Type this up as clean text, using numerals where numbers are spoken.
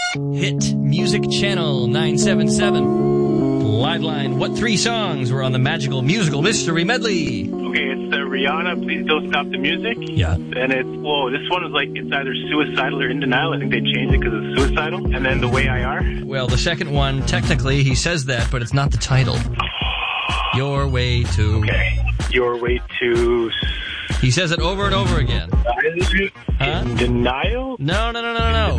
Hit Music Channel 977. Live line, what 3 songs were on the Magical Musical Mystery Medley? Okay, it's the Rihanna, Please Don't Stop the Music. Yeah. Then it's, this one is like, it's either Suicidal or In Denial. I think they changed it because it's Suicidal. And then The Way I Are. Well, the second one, technically, he says that, but it's not the title. Your Way to... Okay. Your Way to... He says it over and over again. Huh? In Denial? No.